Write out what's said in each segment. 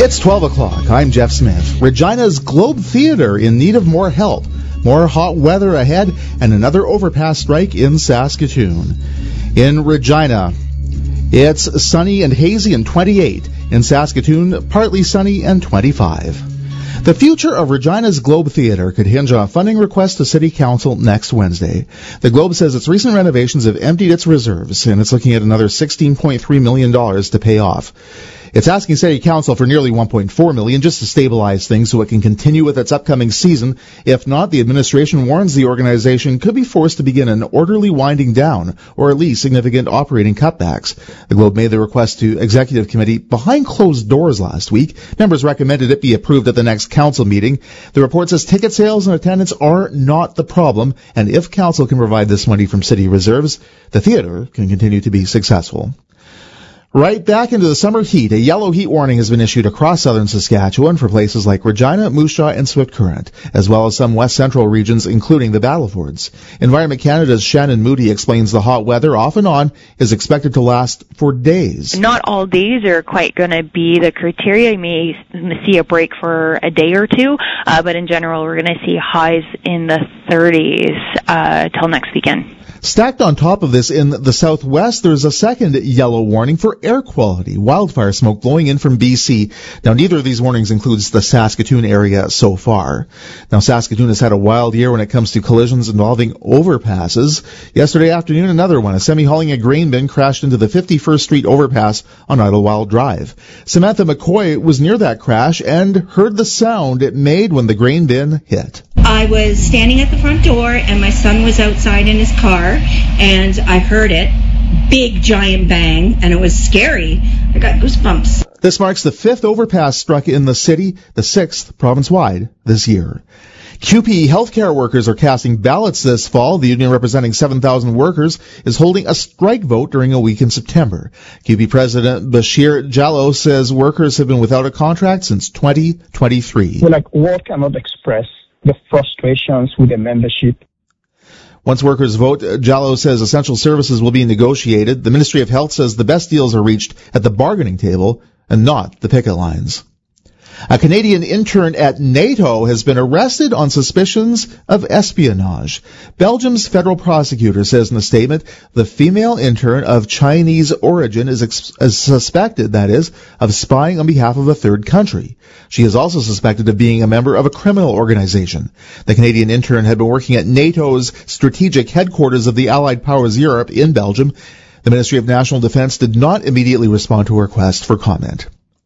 It's 12 o'clock. I'm Jeff Smith. Regina's Globe Theatre in need of more help. More hot weather ahead and another overpass strike in Saskatoon. In Regina, it's sunny and hazy and 28. In Saskatoon, partly sunny and 25. The future of Regina's Globe Theatre could hinge on a funding request to City Council next Wednesday. The Globe says its recent renovations have emptied its reserves, and it's looking at another $16.3 million to pay off. It's asking City Council for nearly $1.4 million just to stabilize things so it can continue with its upcoming season. If not, the administration warns the organization could be forced to begin an orderly winding down or at least significant operating cutbacks. The Globe made the request to Executive Committee behind closed doors last week. Members recommended it be approved at the next council meeting. The report says ticket sales and attendance are not the problem, and if council can provide this money from city reserves, the theater can continue to be successful. Right back into the summer heat, a yellow heat warning has been issued across southern Saskatchewan for places like Regina, Moose Jaw, and Swift Current, as well as some west central regions, including the Battlefords. Environment Canada's Shannon Moody explains the hot weather, off and on, is expected to last for days. Not all days are quite going to be the criteria. You may see a break for a day or two, but in general, we're going to see highs in the 30s till next weekend. Stacked on top of this, in the southwest, there's a second yellow warning for air quality, wildfire smoke blowing in from BC. Now, neither of these warnings includes the Saskatoon area so far. Now, Saskatoon has had a wild year when it comes to collisions involving overpasses. Yesterday afternoon, another one. A semi hauling a grain bin crashed into the 51st Street overpass on Idlewild Drive. Samantha McCoy was near that crash and heard the sound it made when the grain bin hit. I was standing at the front door, and my son was outside in his car, and I heard it. Big, giant bang, and it was scary. I got goosebumps. This marks the fifth overpass struck in the city, the sixth province-wide this year. QP healthcare workers are casting ballots this fall. The union representing 7,000 workers is holding a strike vote during a week in September. QP President Bashir Jallow says workers have been without a contract since 2023. Work cannot express the frustrations with the membership. Once workers vote, Jallow says essential services will be negotiated. The Ministry of Health says the best deals are reached at the bargaining table and not the picket lines. A Canadian intern at NATO has been arrested on suspicions of espionage. Belgium's federal prosecutor says in a statement the female intern of Chinese origin is suspected, that is, of spying on behalf of a third country. She is also suspected of being a member of a criminal organization. The Canadian intern had been working at NATO's strategic headquarters of the Allied Powers Europe in Belgium. The Ministry of National Defence did not immediately respond to a request for comment.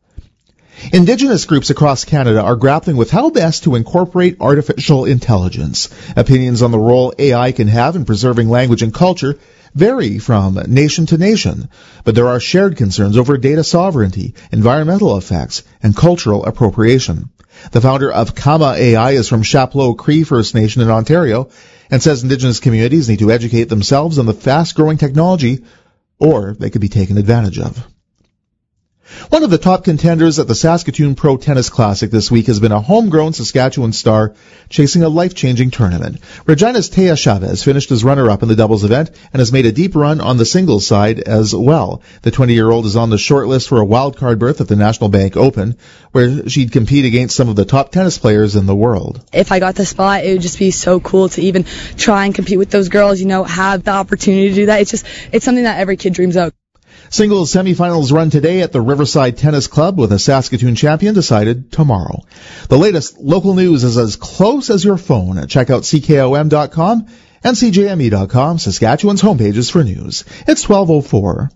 Indigenous groups across Canada are grappling with how best to incorporate artificial intelligence. Opinions on the role AI can have in preserving language and culture vary from nation to nation, but there are shared concerns over data sovereignty, environmental effects, and cultural appropriation. The founder of Kama AI is from Chapleau Cree First Nation in Ontario and says Indigenous communities need to educate themselves on the fast-growing technology or they could be taken advantage of. One of the top contenders at the Saskatoon Pro Tennis Classic this week has been a homegrown Saskatchewan star chasing a life-changing tournament. Regina's Taya Chavez finished as runner-up in the doubles event and has made a deep run on the singles side as well. The 20-year-old is on the short list for a wild-card berth at the National Bank Open, where she'd compete against some of the top tennis players in the world. If I got the spot, it would just be so cool to even try and compete with those girls, have the opportunity to do that. It's something that every kid dreams of. Singles semifinals run today at the Riverside Tennis Club with a Saskatoon champion decided tomorrow. The latest local news is as close as your phone. Check out CKOM.com and CJME.com, Saskatchewan's homepages for news. It's 12:04.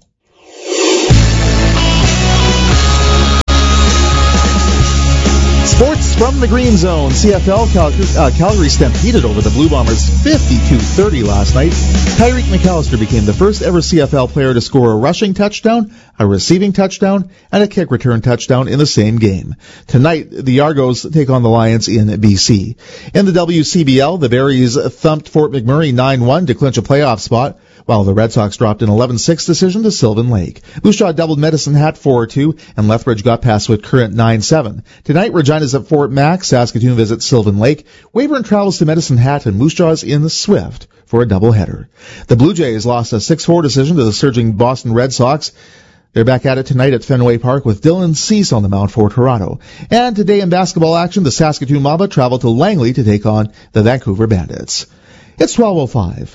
Sports from the Green Zone. CFL Calgary stampeded over the Blue Bombers 52-30 last night. Tyreek McAllister became the first ever CFL player to score a rushing touchdown, a receiving touchdown, and a kick return touchdown in the same game. Tonight, the Argos take on the Lions in BC. In the WCBL, the Berries thumped Fort McMurray 9-1 to clinch a playoff spot, while the Red Sox dropped an 11-6 decision to Sylvan Lake. Moose Jaw doubled Medicine Hat 4-2, and Lethbridge got past Swift Current 9-7. Tonight, Regina's at Fort Mac, Saskatoon visits Sylvan Lake, Weyburn travels to Medicine Hat, and Moose Jaw's in the Swift for a doubleheader. The Blue Jays lost a 6-4 decision to the surging Boston Red Sox. They're back at it tonight at Fenway Park with Dylan Cease on the mound for Toronto. And today in basketball action, the Saskatoon Mamba travel to Langley to take on the Vancouver Bandits. It's 12:05.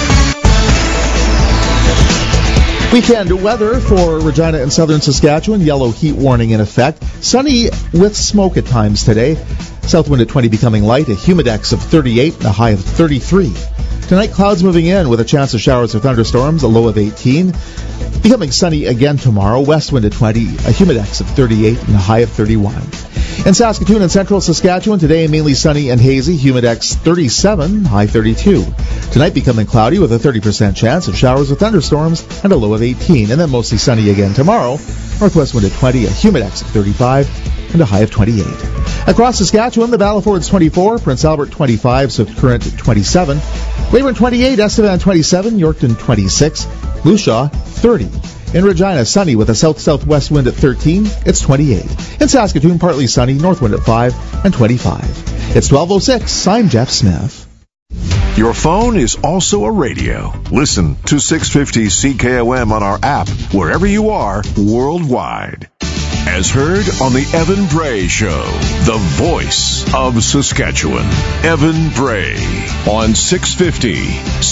Weekend weather for Regina and southern Saskatchewan. Yellow heat warning in effect. Sunny with smoke at times today. South wind at 20 becoming light. A humidex of 38 and a high of 33. Tonight, clouds moving in with a chance of showers or thunderstorms, a low of 18. Becoming sunny again tomorrow. West wind at 20, a humidex of 38 and a high of 31. In Saskatoon and central Saskatchewan, today mainly sunny and hazy. Humidex 37, high 32. Tonight becoming cloudy with a 30% chance of showers or thunderstorms and a low of 18. And then mostly sunny again tomorrow. Northwest wind at 20, a humidex of 35 and a high of 28. Across Saskatchewan, the Battle Ford's 24, Prince Albert 25, Swift Current 27, Weyburn 28, Estevan 27, Yorkton 26, Moose Jaw 30. In Regina, sunny with a south-southwest wind at 13, it's 28. In Saskatoon, partly sunny, north wind at 5 and 25. It's 12:06, I'm Jeff Smith. Your phone is also a radio. Listen to 650 CKOM on our app, wherever you are, worldwide. As heard on the Evan Bray Show, the voice of Saskatchewan. Evan Bray on 650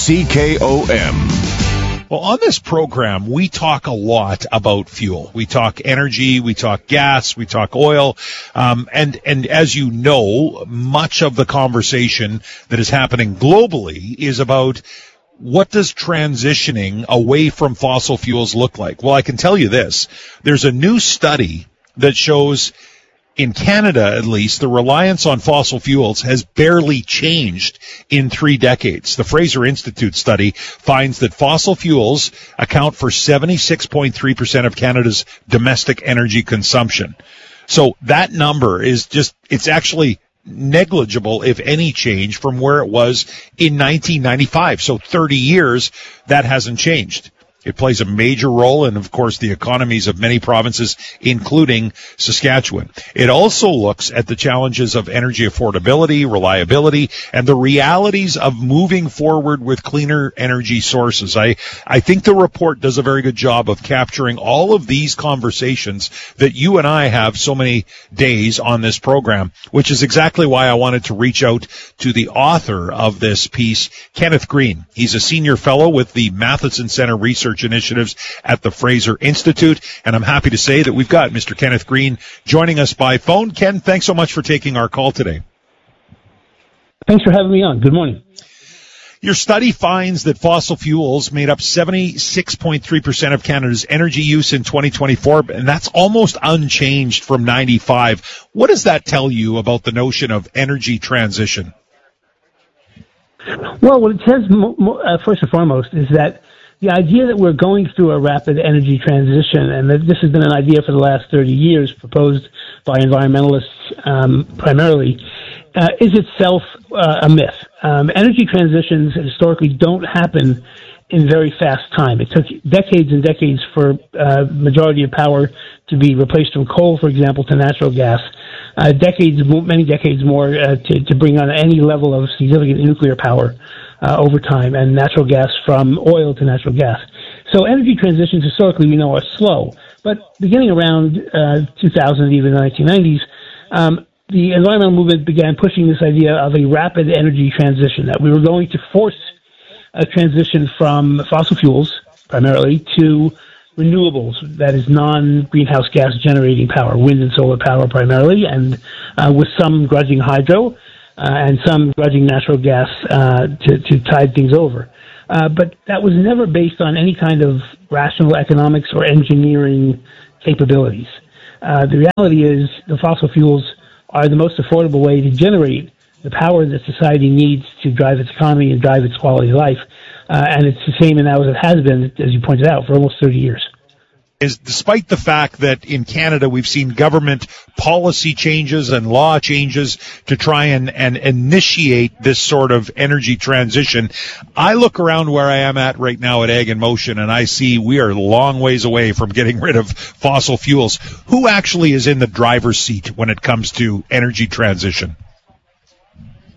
CKOM. Well, on this program, we talk a lot about fuel. We talk energy, we talk gas, we talk oil, and as you know, much of the conversation that is happening globally is about what does transitioning away from fossil fuels look like? Well, I can tell you this. There's a new study that shows, in Canada at least, the reliance on fossil fuels has barely changed in 3 decades. The Fraser Institute study finds that fossil fuels account for 76.3% of Canada's domestic energy consumption. So that number is it's actually negligible, if any, change from where it was in 1995. So 30 years, that hasn't changed. It plays a major role in, of course, the economies of many provinces, including Saskatchewan. It also looks at the challenges of energy affordability, reliability, and the realities of moving forward with cleaner energy sources. I think the report does a very good job of capturing all of these conversations that you and I have so many days on this program, which is exactly why I wanted to reach out to the author of this piece, Kenneth Green. He's a senior fellow with the Matheson Center Research Initiatives at the Fraser Institute, and I'm happy to say that we've got Mr. Kenneth Green joining us by phone. Ken, thanks so much for taking our call today. Thanks for having me on. Good morning. Your study finds that fossil fuels made up 76.3% of Canada's energy use in 2024, and that's almost unchanged from 95. What does that tell you about the notion of energy transition? Well, what it says, first and foremost, is that the idea that we're going through a rapid energy transition, and that this has been an idea for the last 30 years proposed by environmentalists primarily, is itself a myth. Energy transitions historically don't happen in very fast time. It took decades and decades for majority of power to be replaced from coal, for example, to natural gas. Many decades more to bring on any level of significant nuclear power over time, and natural gas from oil to natural gas. So energy transitions historically we know are slow, but beginning around 2000, even the 1990s, the environmental movement began pushing this idea of a rapid energy transition, that we were going to force a transition from fossil fuels primarily to renewables, that is non-greenhouse gas generating power, wind and solar power primarily, and with some grudging hydro, and some grudging natural gas to tide things over. But that was never based on any kind of rational economics or engineering capabilities. The reality is the fossil fuels are the most affordable way to generate the power that society needs to drive its economy and drive its quality of life. And it's the same now as it has been, as you pointed out, for almost 30 years. Is despite the fact that in Canada we've seen government policy changes and law changes to try and initiate this sort of energy transition, I look around where I am at right now at Ag in Motion and I see we are a long ways away from getting rid of fossil fuels. Who actually is in the driver's seat when it comes to energy transition?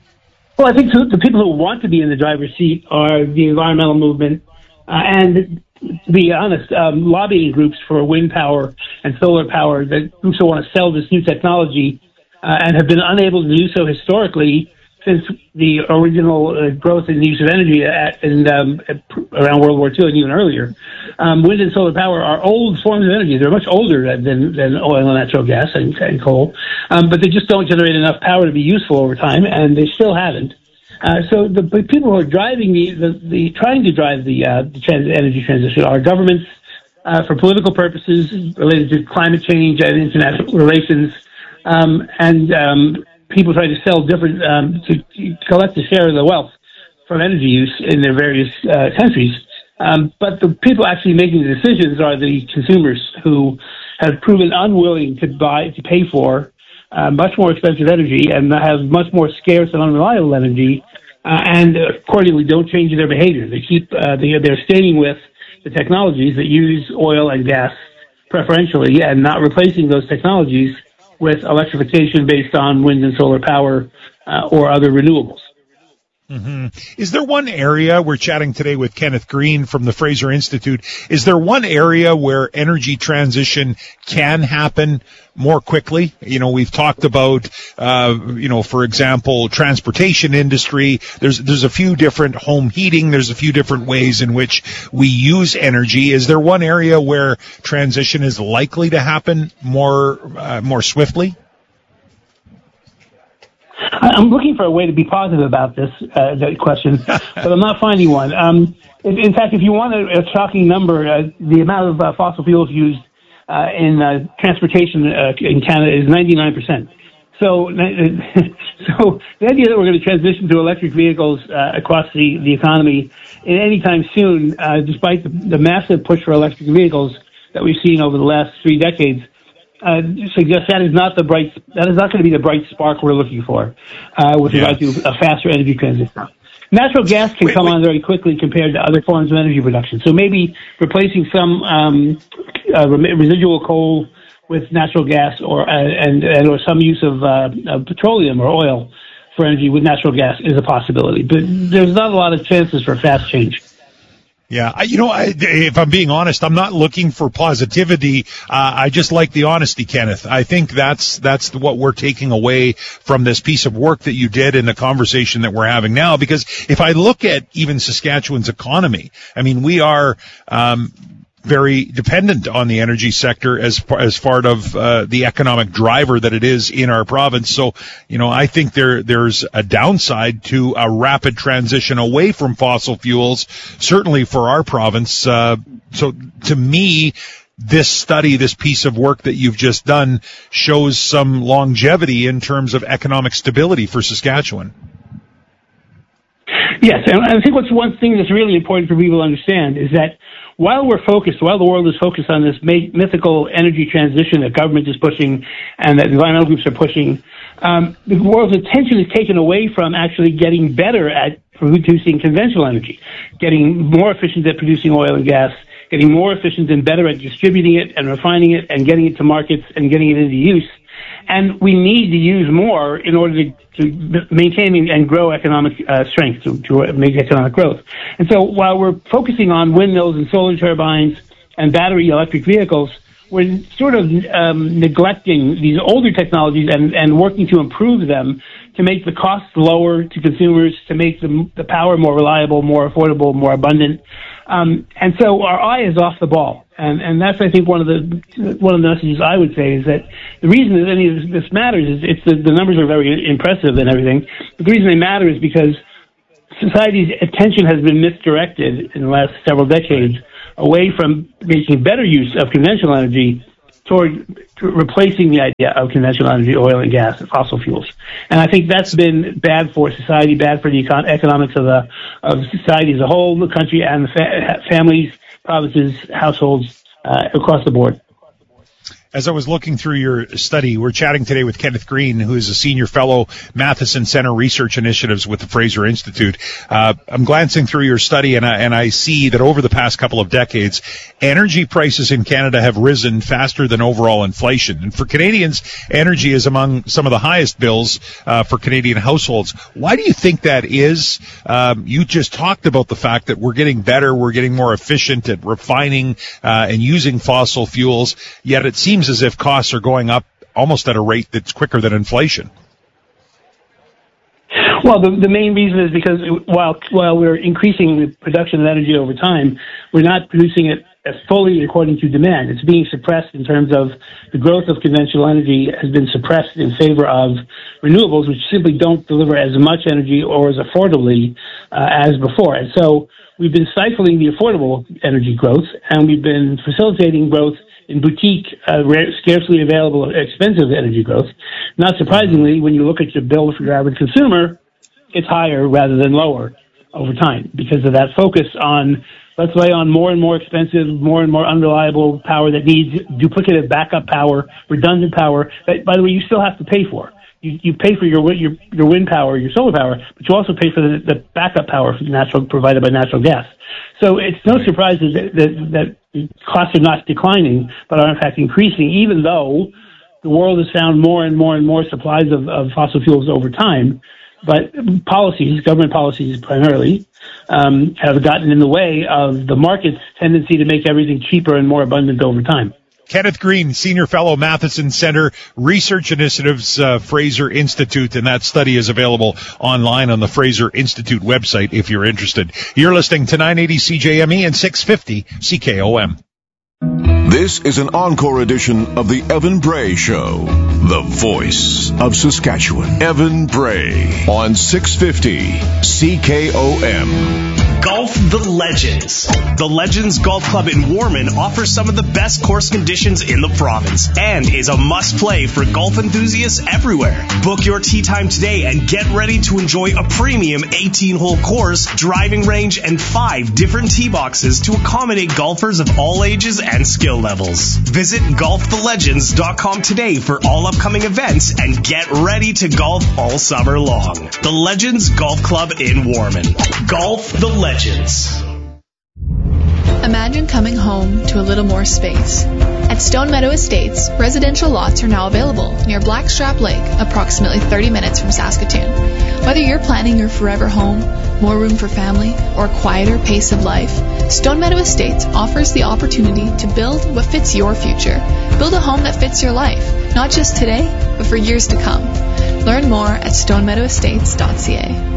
Well, I think the people who want to be in the driver's seat are the environmental movement and to be honest, lobbying groups for wind power and solar power, that groups who want to sell this new technology and have been unable to do so historically since the original growth in the use of energy around World War II and even earlier. Wind and solar power are old forms of energy. They're much older than oil and natural gas and coal, but they just don't generate enough power to be useful over time, and they still haven't. So the people who are driving trying to drive the energy transition are governments for political purposes related to climate change and international relations, and people trying to sell different to collect a share of the wealth from energy use in their various countries. But the people actually making the decisions are the consumers, who have proven unwilling to pay for much more expensive energy and have much more scarce and unreliable energy, and accordingly don't change their behavior. They keep they're staying with the technologies that use oil and gas preferentially, and not replacing those technologies with electrification based on wind and solar power or other renewables. Mm-hmm. Is there one area, we're chatting today with Kenneth Green from the Fraser Institute, is there one area where energy transition can happen more quickly? You know, we've talked about, for example, transportation industry. There's a few different home heating. There's a few different ways in which we use energy. Is there one area where transition is likely to happen more swiftly? I'm looking for a way to be positive about this question, but I'm not finding one. In fact, if you want a shocking number, the amount of fossil fuels used in transportation in Canada is 99%. So the idea that we're going to transition to electric vehicles across the economy in any time soon, despite the massive push for electric vehicles that we've seen over the last 3 decades, suggests that is not going to be the bright spark we're looking for with regard to a faster energy transition. Natural gas can come on very quickly compared to other forms of energy production. So maybe replacing some residual coal with natural gas or some use of petroleum or oil for energy with natural gas is a possibility. But there's not a lot of chances for fast change. Yeah, if I'm being honest, I'm not looking for positivity. I just like the honesty, Kenneth. I think that's what we're taking away from this piece of work that you did in the conversation that we're having now. Because if I look at even Saskatchewan's economy, I mean, we are very dependent on the energy sector as part of the economic driver that it is in our province. So, I think there's a downside to a rapid transition away from fossil fuels, certainly for our province. So to me, this piece of work that you've just done shows some longevity in terms of economic stability for Saskatchewan. Yes, and I think what's one thing that's really important for people to understand is that while the world is focused on this mythical energy transition that government is pushing and that environmental groups are pushing, the world's attention is taken away from actually getting better at producing conventional energy, getting more efficient at producing oil and gas, getting more efficient and better at distributing it and refining it and getting it to markets and getting it into use. And we need to use more in order to maintain and grow economic strength, to make economic growth. And so while we're focusing on windmills and solar turbines and battery electric vehicles, we're sort of neglecting these older technologies and working to improve them to make the costs lower to consumers, to make the power more reliable, more affordable, more abundant. And so our eye is off the ball. And that's, I think, one of the messages I would say is that the reason that any of this matters is the numbers are very impressive and everything. But the reason they matter is because society's attention has been misdirected in the last several decades away from making better use of conventional energy toward replacing the idea of conventional energy, oil and gas, and fossil fuels. And I think that's been bad for society, bad for the economics of society as a whole, the country, and the families, provinces, households across the board. As I was looking through your study, we're chatting today with Kenneth Green, who is a senior fellow, Matheson Center Research Initiatives with the Fraser Institute. I'm glancing through your study, and I see that over the past couple of decades, energy prices in Canada have risen faster than overall inflation. And for Canadians, energy is among some of the highest bills for Canadian households. Why do you think that is? You just talked about the fact that we're getting better, we're getting more efficient at refining and using fossil fuels, yet it seems as if costs are going up almost at a rate that's quicker than inflation. Well, the main reason is because while we're increasing the production of energy over time, we're not producing it fully according to demand. It's being suppressed in terms of the growth of conventional energy has been suppressed in favor of renewables, which simply don't deliver as much energy or as affordably as before. And so we've been stifling the affordable energy growth, and we've been facilitating growth in boutique, scarcely available, expensive energy growth. Not surprisingly, when you look at your bill for your average consumer, it's higher rather than lower over time because of that focus on let's lay on more and more expensive, more and more unreliable power that needs duplicative backup power, redundant power that, by the way, you still have to pay for. You pay for your wind power, your solar power, but you also pay for the backup power provided by natural gas. So it's no surprise that costs are not declining, but are in fact increasing, even though the world has found more and more and more supplies of fossil fuels over time. But government policies primarily, have gotten in the way of the market's tendency to make everything cheaper and more abundant over time. Kenneth Green, Senior Fellow, Matheson Center Research Initiatives, Fraser Institute, and that study is available online on the Fraser Institute website if you're interested. You're listening to 980 CJME and 650 CKOM. This is an encore edition of the Evan Bray Show, the voice of Saskatchewan. Evan Bray on 650 CKOM. Golf the Legends. The Legends Golf Club in Warman offers some of the best course conditions in the province and is a must-play for golf enthusiasts everywhere. Book your tee time today and get ready to enjoy a premium 18-hole course, driving range, and 5 different tee boxes to accommodate golfers of all ages and skill levels. Visit golfthelegends.com today for all upcoming events and get ready to golf all summer long. The Legends Golf Club in Warman. Golf the Legends. Imagine coming home to a little more space. At Stone Meadow Estates, residential lots are now available near Blackstrap Lake, approximately 30 minutes from Saskatoon. Whether you're planning your forever home, more room for family, or a quieter pace of life, Stone Meadow Estates offers the opportunity to build what fits your future. Build a home that fits your life, not just today, but for years to come. Learn more at stonemeadowestates.ca.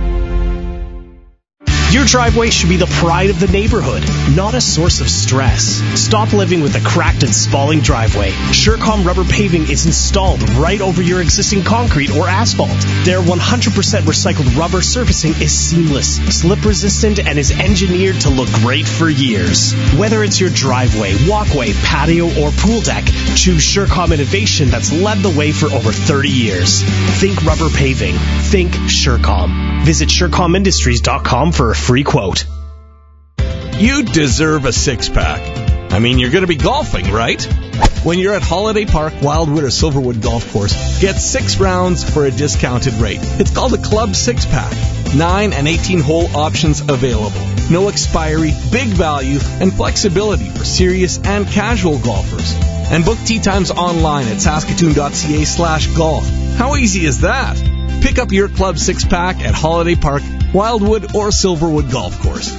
Your driveway should be the pride of the neighborhood, not a source of stress. Stop living with a cracked and spalling driveway. Surecom rubber paving is installed right over your existing concrete or asphalt. Their 100% recycled rubber surfacing is seamless, slip-resistant, and is engineered to look great for years. Whether it's your driveway, walkway, patio, or pool deck, choose Surecom innovation that's led the way for over 30 years. Think rubber paving. Think Surecom. Visit SurecomIndustries.com for a free quote. You deserve a six-pack. I mean, you're going to be golfing, right? When you're at Holiday Park, Wildwood, or Silverwood Golf Course, get 6 rounds for a discounted rate. It's called a Club 6-Pack. 9 and 18-hole options available. No expiry, big value, and flexibility for serious and casual golfers. And book tee times online at saskatoon.ca/golf. How easy is that? Pick up your Club 6-Pack at Holiday Park, Wildwood, or Silverwood Golf Course.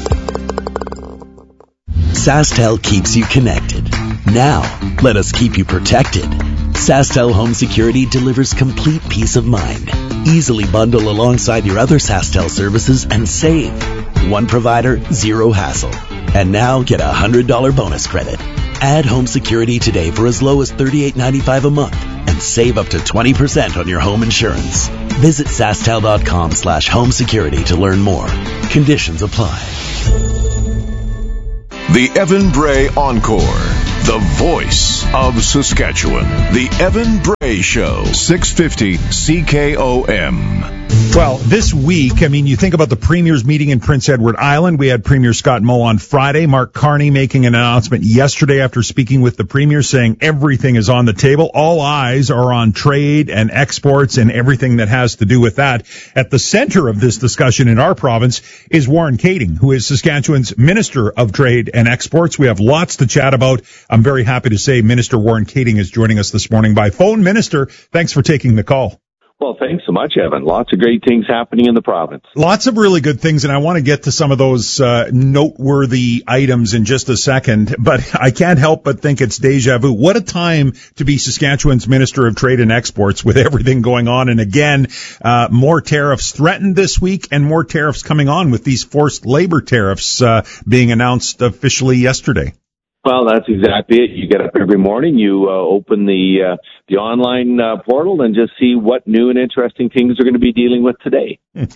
SaskTel keeps you connected. Now, let us keep you protected. SaskTel Home Security delivers complete peace of mind. Easily bundle alongside your other SaskTel services and save. One provider, zero hassle. And now get a $100 bonus credit. Add home security today for as low as $38.95 a month and save up to 20% on your home insurance. Visit SaskTel.com/home security to learn more. Conditions apply. The Evan Bray Encore, the voice of Saskatchewan. The Evan Bray Show, 650 CKOM. Well, this week, I mean, you think about the Premier's meeting in Prince Edward Island. We had Premier Scott Moe on Friday. Mark Carney making an announcement yesterday after speaking with the Premier saying everything is on the table. All eyes are on trade and exports and everything that has to do with that. At the center of this discussion in our province is Warren Kating, who is Saskatchewan's Minister of Trade and Exports. We have lots to chat about. I'm very happy to say Minister Warren Kating is joining us this morning by phone. Minister, thanks for taking the call. Well, thanks so much, Evan. Lots of great things happening in the province. Lots of really good things, and I want to get to some of those noteworthy items in just a second, but I can't help but think it's deja vu. What a time to be Saskatchewan's Minister of Trade and Exports with everything going on. And again, more tariffs threatened this week and more tariffs coming on with these forced labor tariffs being announced officially yesterday. Well, that's exactly it. You get up every morning, you open the online portal and just see what new and interesting things we're going to be dealing with today.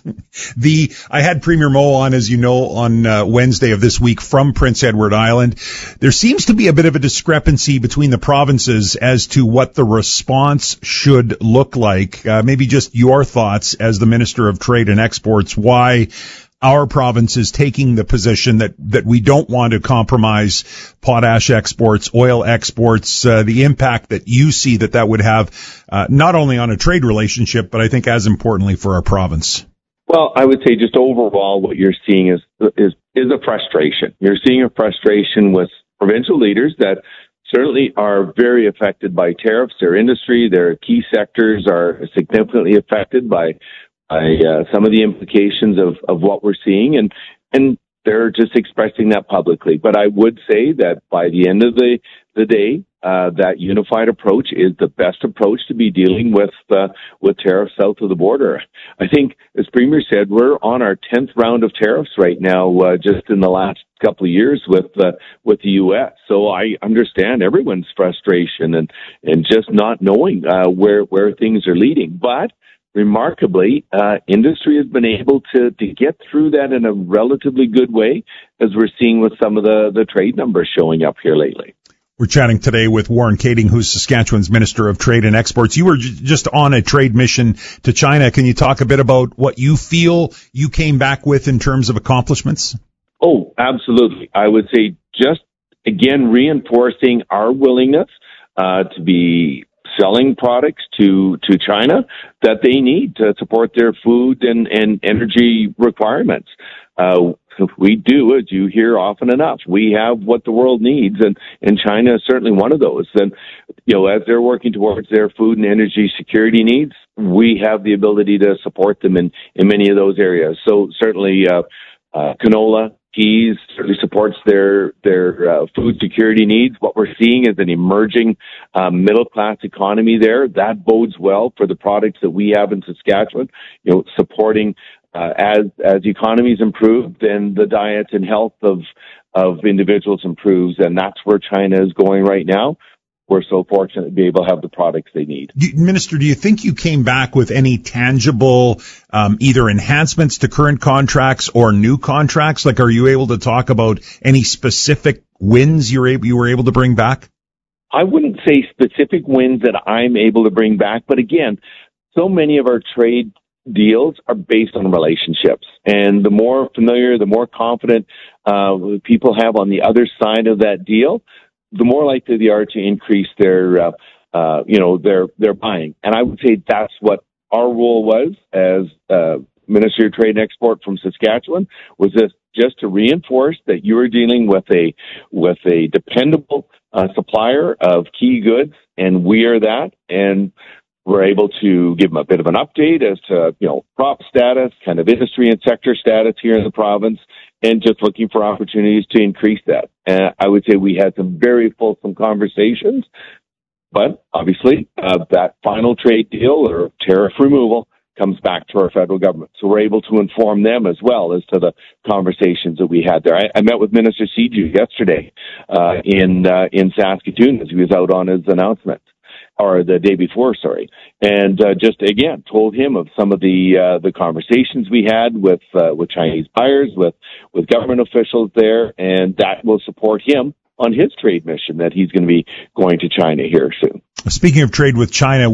I had Premier Moe on, as you know, on Wednesday of this week from Prince Edward Island. There seems to be a bit of a discrepancy between the provinces as to what the response should look like. Maybe just your thoughts as the Minister of Trade and Exports, why our province is taking the position that we don't want to compromise potash exports, oil exports, the impact that you see that would have, not only on a trade relationship, but I think as importantly for our province. Well, I would say just overall what you're seeing is a frustration. You're seeing a frustration with provincial leaders that certainly are very affected by tariffs. Their industry, their key sectors are significantly affected by some of the implications of what we're seeing, and they're just expressing that publicly. But I would say that by the end of the day, that unified approach is the best approach to be dealing with tariffs south of the border. I think, as Premier said, we're on our 10th round of tariffs right now, just in the last couple of years with the U.S. So I understand everyone's frustration and just not knowing where things are leading. But remarkably, industry has been able to get through that in a relatively good way, as we're seeing with some of the trade numbers showing up here lately. We're chatting today with Warren Kating, who's Saskatchewan's Minister of Trade and Exports. You were just on a trade mission to China. Can you talk a bit about what you feel you came back with in terms of accomplishments? Oh, absolutely. I would say just, again, reinforcing our willingness to be selling products to China that they need to support their food and energy requirements. We do, as you hear often enough, we have what the world needs, and China is certainly one of those. And, as they're working towards their food and energy security needs, we have the ability to support them in many of those areas. So certainly, canola, peas certainly supports their food security needs. What we're seeing is an emerging middle-class economy there. That bodes well for the products that we have in Saskatchewan, supporting as economies improve, then the diet and health of individuals improves, and that's where China is going right now. We're so fortunate to be able to have the products they need. Minister, do you think you came back with any tangible either enhancements to current contracts or new contracts? Like, are you able to talk about any specific wins you were able to bring back? I wouldn't say specific wins that I'm able to bring back, but again, so many of our trade deals are based on relationships, and the more familiar, the more confident people have on the other side of that deal, the more likely they are to increase their buying. And I would say that's what our role was as Ministry of Trade and Export from Saskatchewan, was just to reinforce that you are dealing with a dependable supplier of key goods, and we are that. And we're able to give them a bit of an update as to, crop status, kind of industry and sector status here in the province, and just looking for opportunities to increase that. I would say we had some very fulsome conversations, but obviously that final trade deal or tariff removal comes back to our federal government. So we're able to inform them as well as to the conversations that we had there. I met with Minister Siju yesterday in Saskatoon as he was out on his announcement. Or the day before, sorry, and just again told him of some of the conversations we had with Chinese buyers, with government officials there, and that will support him on his trade mission that he's going to be going to China here soon. Speaking of trade with China,